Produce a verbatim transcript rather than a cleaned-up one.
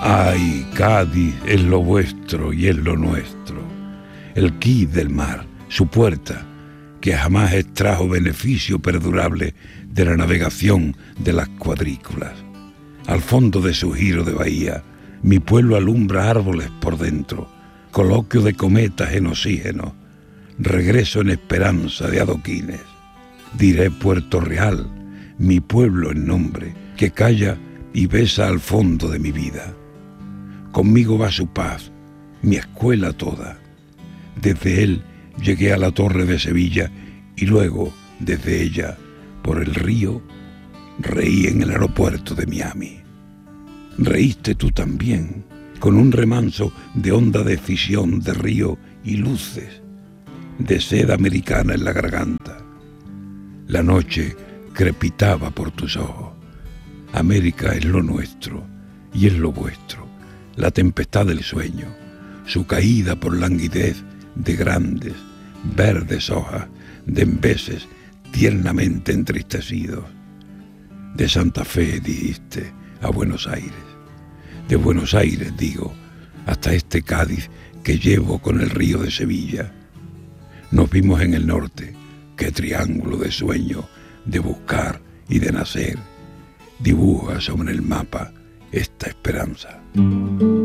Ay, Cádiz es lo vuestro y es lo nuestro, el quid del mar, su puerta, que jamás extrajo beneficio perdurable de la navegación de las cuadrículas. Al fondo de su giro de bahía, mi pueblo alumbra árboles por dentro, coloquio de cometas en oxígeno, regreso en esperanza de adoquines. Diré Puerto Real, mi pueblo en nombre, que calla y besa al fondo de mi vida. Conmigo va su paz, mi escuela toda. Desde él llegué a la torre de Sevilla y luego, desde ella, por el río, reí en el aeropuerto de Miami. Reíste tú también, con un remanso de honda decisión de río y luces, de seda americana en la garganta. La noche crepitaba por tus ojos. América es lo nuestro y es lo vuestro. La tempestad del sueño, su caída por languidez de grandes, verdes hojas, de embeses tiernamente entristecidos. De Santa Fe dijiste a Buenos Aires, de Buenos Aires, digo, hasta este Cádiz que llevo con el río de Sevilla. Nos vimos en el norte, qué triángulo de sueño, de buscar y de nacer, dibuja sobre el mapa esta esperanza.